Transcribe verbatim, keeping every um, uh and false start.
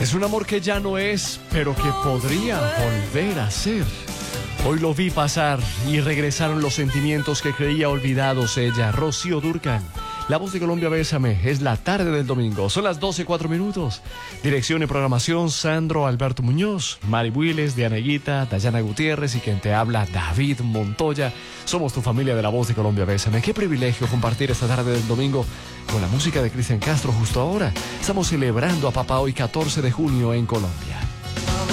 Es un amor que ya no es, pero que podría volver a ser. Hoy lo vi pasar y regresaron los sentimientos que creía olvidados ella. Rocío Dúrcal, La Voz de Colombia, Bésame. Es la tarde del domingo. Son las doce, cuatro minutos. Dirección y programación, Sandro Alberto Muñoz, Mari Builes, Diana Higuita, Dayana Gutiérrez y quien te habla, David Montoya. Somos tu familia de La Voz de Colombia, Bésame. Qué privilegio compartir esta tarde del domingo con la música de Cristian Castro justo ahora. Estamos celebrando a papá hoy catorce de junio en Colombia.